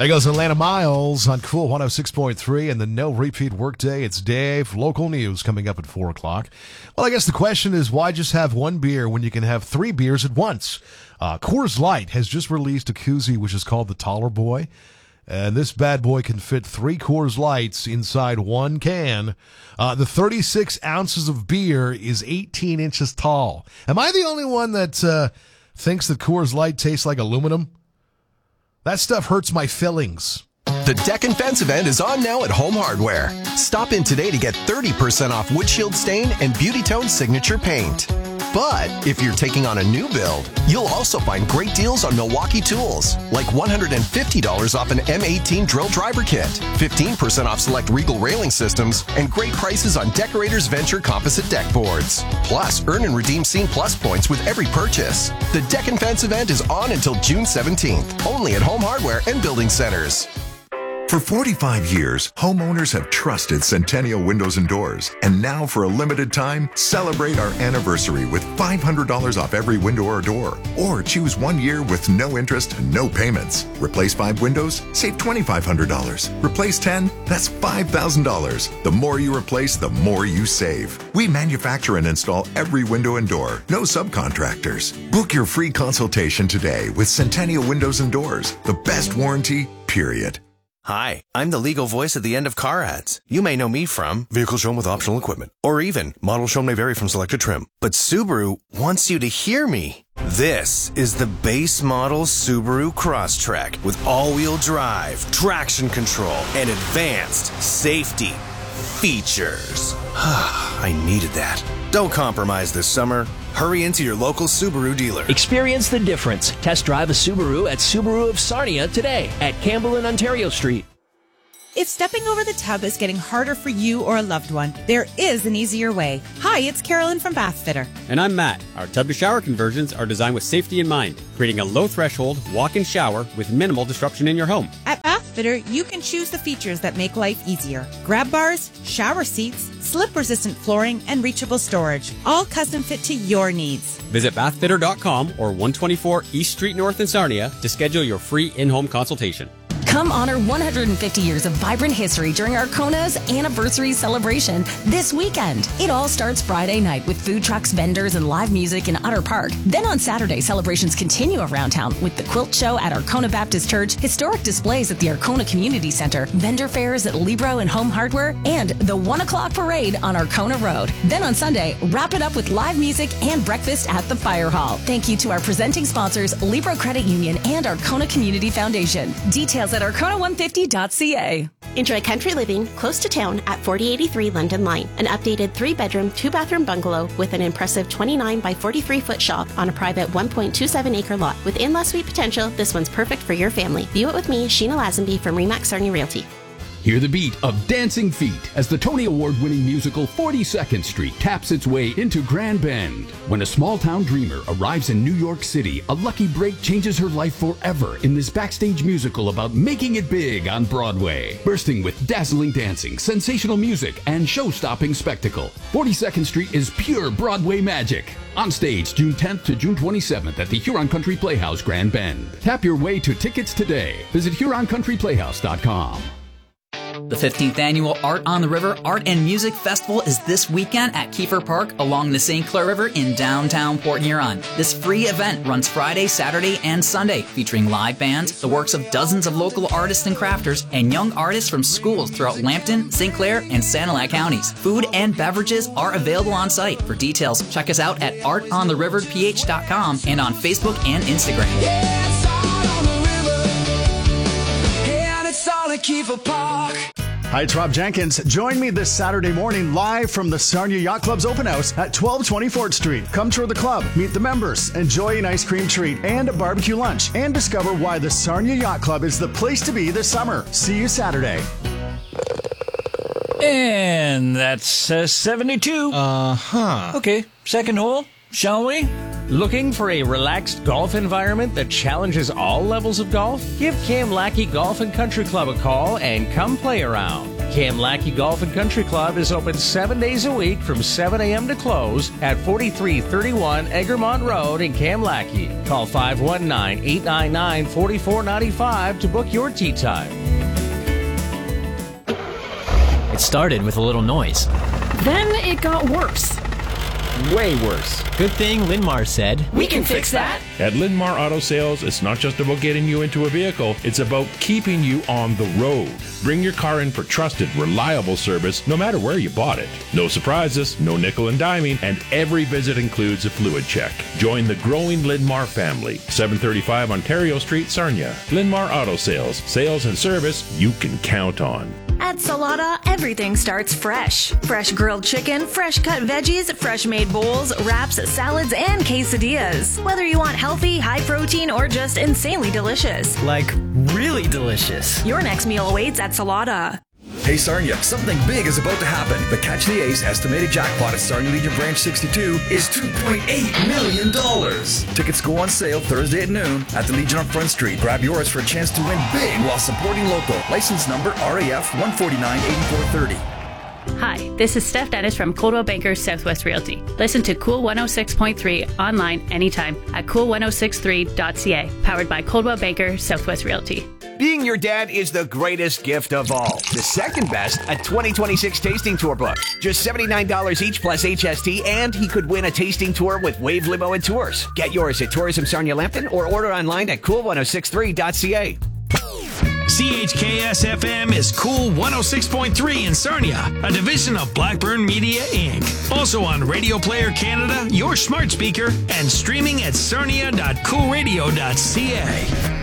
There goes Atlanta Miles on Cool 106.3 and the no repeat workday. It's Dave. Local news coming up at 4 o'clock. Well, I guess the question is, why just have one beer when you can have three beers at once? Coors Light has just released a koozie which is called the Taller Boy. And this bad boy can fit 3 Coors Lights inside one can. The 36 ounces of beer is 18 inches tall. Am I the only one that thinks that Coors Light tastes like aluminum? That stuff hurts my fillings. The Deck and Fence event is on now at Home Hardware. Stop in today to get 30% off Wood Shield Stain and Beauty Tone Signature Paint. But if you're taking on a new build, you'll also find great deals on Milwaukee tools, like $150 off an M18 drill driver kit, 15% off select Regal railing systems, and great prices on Decorators Venture composite deck boards. Plus, earn and redeem Scene Plus points with every purchase. The Deck and Fence event is on until June 17th, only at Home Hardware and Building Centers. For 45 years, homeowners have trusted Centennial Windows and Doors. And now, for a limited time, celebrate our anniversary with $500 off every window or door. Or choose 1 year with no interest and no payments. Replace 5 windows, save $2,500. Replace 10, that's $5,000. The more you replace, the more you save. We manufacture and install every window and door. No subcontractors. Book your free consultation today with Centennial Windows and Doors. The best warranty, period. Hi, I'm the legal voice at the end of car ads. You may know me from vehicles shown with optional equipment, or even models shown may vary from selected trim. But Subaru wants you to hear me. This is the base model Subaru Crosstrek with all-wheel drive, traction control, and advanced safety features. I needed that. Don't compromise this summer. Hurry into your local Subaru dealer. Experience the difference. Test drive a Subaru at Subaru of Sarnia today at Campbell and Ontario Street. If stepping over the tub is getting harder for you or a loved one, there is an easier way. Hi, it's Carolyn from Bathfitter. And I'm Matt. Our tub-to-shower conversions are designed with safety in mind, creating a low-threshold walk-in shower with minimal disruption in your home. At Bathfitter, you can choose the features that make life easier. Grab bars, shower seats, slip-resistant flooring, and reachable storage. All custom fit to your needs. Visit bathfitter.com or 124 East Street North in Sarnia to schedule your free in-home consultation. Come honor 150 years of vibrant history during Arcona's anniversary celebration this weekend. It all starts Friday night with food trucks, vendors, and live music in Utter Park. Then on Saturday, celebrations continue around town with the quilt show at Arcona Baptist Church, historic displays at the Arcona Community Center, vendor fairs at Libro and Home Hardware, and the 1 o'clock parade on Arcona Road. Then on Sunday, wrap it up with live music and breakfast at the Fire Hall. Thank you to our presenting sponsors, Libro Credit Union and Arcona Community Foundation. Details at arcona150.ca. Enjoy country living close to town at 4083 London Line. An updated 3-bedroom, 2-bathroom bungalow with an impressive 29 by 43-foot shop on a private 1.27-acre lot. With in-law suite potential, this one's perfect for your family. View it with me, Sheena Lazenby from Remax Sarnia Realty. Hear the beat of Dancing Feet as the Tony Award-winning musical 42nd Street taps its way into Grand Bend. When a small-town dreamer arrives in New York City, a lucky break changes her life forever in this backstage musical about making it big on Broadway. Bursting with dazzling dancing, sensational music, and show-stopping spectacle, 42nd Street is pure Broadway magic. On stage June 10th to June 27th at the Huron Country Playhouse, Grand Bend. Tap your way to tickets today. Visit HuronCountryPlayhouse.com. The 15th Annual Art on the River Art and Music Festival is this weekend at Kiefer Park along the St. Clair River in downtown Port Huron. This free event runs Friday, Saturday, and Sunday, featuring live bands, the works of dozens of local artists and crafters, and young artists from schools throughout Lambton, St. Clair, and Sanilac counties. Food and beverages are available on site. For details, check us out at artontheriverph.com and on Facebook and Instagram. Yeah, it's Art on the River, and it's all at Kiefer Park. Hi, it's Rob Jenkins. Join me this Saturday morning live from the Sarnia Yacht Club's open house at 1220 Fort Street. Come tour the club, meet the members, enjoy an ice cream treat and a barbecue lunch, and discover why the Sarnia Yacht Club is the place to be this summer. See you Saturday. And that's 72. Okay, second hole, shall we? Looking for a relaxed golf environment that challenges all levels of golf? Give Cam Lackey Golf and Country Club a call and come play around. Cam Lackey Golf and Country Club is open 7 days a week from 7 a.m. to close at 4331 Egremont Road in Cam Lackey. Call 519-899-4495 to book your tee time. It started with a little noise. Then it got worse. Way worse. Good thing Linmar said, "We can fix that." At Linmar Auto Sales, it's not just about getting you into a vehicle, it's about keeping you on the road. Bring your car in for trusted, reliable service, no matter where you bought it. No surprises, no nickel and diming, and every visit includes a fluid check. Join the growing Linmar family. 735 Ontario Street, Sarnia. Linmar Auto Sales. Sales and service you can count on. At Salada, everything starts fresh. Fresh grilled chicken, fresh cut veggies, fresh made bowls, wraps, salads, and quesadillas. Whether you want healthy, high protein, or just insanely delicious. Like, really delicious. Your next meal awaits at Salada. Hey Sarnia, something big is about to happen. The Catch the Ace estimated jackpot at Sarnia Legion Branch 62 is $2.8 million. Tickets go on sale Thursday at noon at the Legion on Front Street. Grab yours for a chance to win big while supporting local. License number RAF 1498430. Hi, this is Steph Dennis from Coldwell Banker Southwest Realty. Listen to Cool 106.3 online anytime at cool1063.ca. Powered by Coldwell Banker Southwest Realty. Being your dad is the greatest gift of all. The second best, a 2026 tasting tour book. Just $79 each plus HST, and he could win a tasting tour with Wave Limo and Tours. Get yours at Tourism Sarnia Lambton or order online at cool1063.ca. CHKS-FM is Cool 106.3 in Sarnia, a division of Blackburn Media, Inc. Also on Radio Player Canada, your smart speaker, and streaming at sarnia.coolradio.ca.